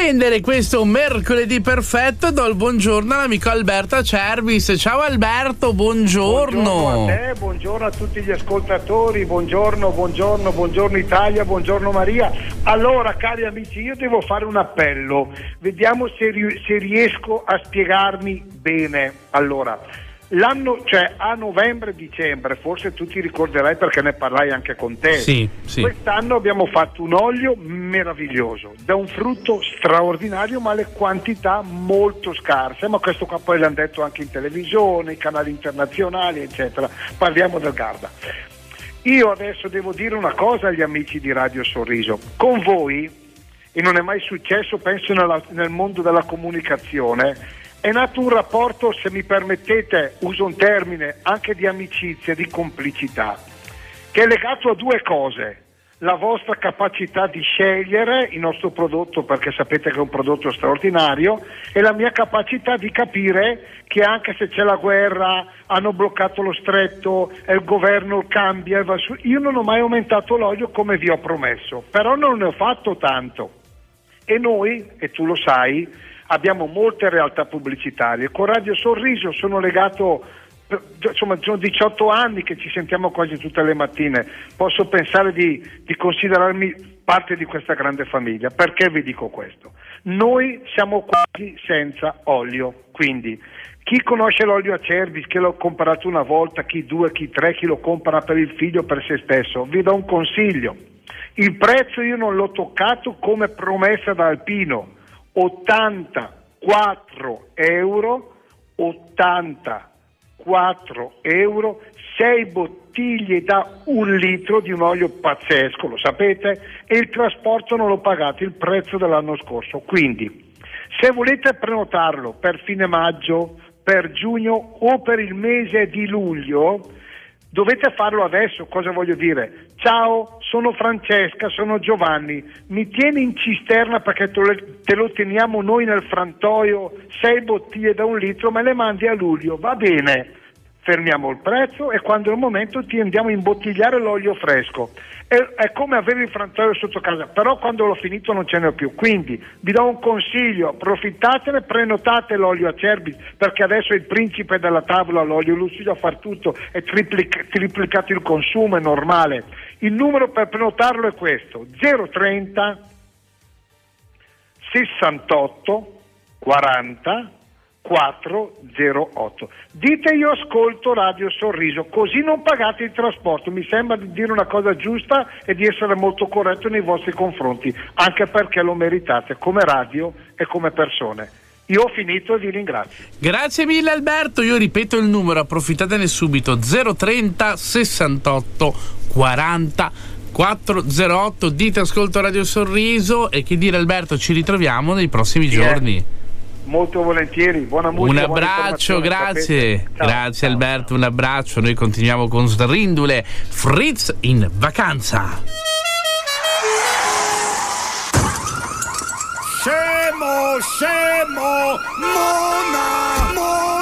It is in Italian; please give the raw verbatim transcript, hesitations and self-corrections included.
riprendere questo mercoledì perfetto do il buongiorno all'amico Alberto Acerbis. Ciao Alberto, buongiorno. Buongiorno a te, buongiorno a tutti gli ascoltatori, buongiorno, buongiorno, buongiorno Italia, buongiorno Maria. Allora, cari amici, io devo fare un appello, vediamo se, ri- se riesco a spiegarmi bene. Allora, l'anno, cioè a novembre-dicembre, forse tu ti ricorderai perché ne parlai anche con te. Sì, sì. Quest'anno abbiamo fatto un olio meraviglioso, da un frutto straordinario, ma le quantità molto scarse. Ma questo qua poi l'hanno detto anche in televisione, i canali internazionali, eccetera. Parliamo del Garda. Io adesso devo dire una cosa agli amici di Radio Sorriso. Con voi, e non è mai successo, penso nella, nel mondo della comunicazione, è nato un rapporto, se mi permettete, uso un termine, anche di amicizia, di complicità, che è legato a due cose: la vostra capacità di scegliere il nostro prodotto, perché sapete che è un prodotto straordinario, e la mia capacità di capire che anche se c'è la guerra, hanno bloccato lo stretto, e il governo cambia, va su, io non ho mai aumentato l'olio come vi ho promesso, però non ne ho fatto tanto. E noi, e tu lo sai, abbiamo molte realtà pubblicitarie. Con Radio Sorriso sono legato, insomma, sono diciotto anni che ci sentiamo quasi tutte le mattine. Posso pensare di, di considerarmi parte di questa grande famiglia. Perché vi dico questo? Noi siamo quasi senza olio, quindi chi conosce l'olio Acerbis, che l'ho comprato una volta, chi due, chi tre, chi lo compra per il figlio, per se stesso, vi do un consiglio. Il prezzo io non l'ho toccato come promessa da Alpino. ottantaquattro euro, ottantaquattro euro, sei bottiglie da un litro di un olio pazzesco, lo sapete, e il trasporto non l'ho pagato, il prezzo dell'anno scorso. Quindi, se volete prenotarlo per fine maggio, per giugno o per il mese di luglio, dovete farlo adesso. Cosa voglio dire? Ciao, sono Francesca, sono Giovanni, mi tieni in cisterna perché te lo, te lo teniamo noi nel frantoio, sei bottiglie da un litro, me le mandi a luglio, va bene, fermiamo il prezzo e quando è il momento ti andiamo a imbottigliare l'olio fresco. È, è come avere il frantoio sotto casa, però quando l'ho finito non ce n'è più. Quindi vi do un consiglio: approfittatene, prenotate l'olio Acerbis, perché adesso è il principe della tavola, l'olio riuscito a far tutto, è triplic- triplicato il consumo, è normale. Il numero per prenotarlo è questo: zero trenta sessantotto quaranta quattrocentotto. Dite io ascolto Radio Sorriso, così non pagate il trasporto. Mi sembra di dire una cosa giusta e di essere molto corretto nei vostri confronti, anche perché lo meritate come radio e come persone. Io ho finito e vi ringrazio. Grazie mille Alberto, io ripeto il numero, approfittatene subito: zero trenta sessantotto quaranta quattrocentotto. Dite ascolto Radio Sorriso, e che dire Alberto, ci ritroviamo nei prossimi sì, giorni. Eh. Molto volentieri, buona musica. Un abbraccio, grazie. Ciao, grazie ciao. Alberto, un abbraccio. Noi continuiamo con Srindule, Fritz in vacanza. Scemo, scemo, mona, mona.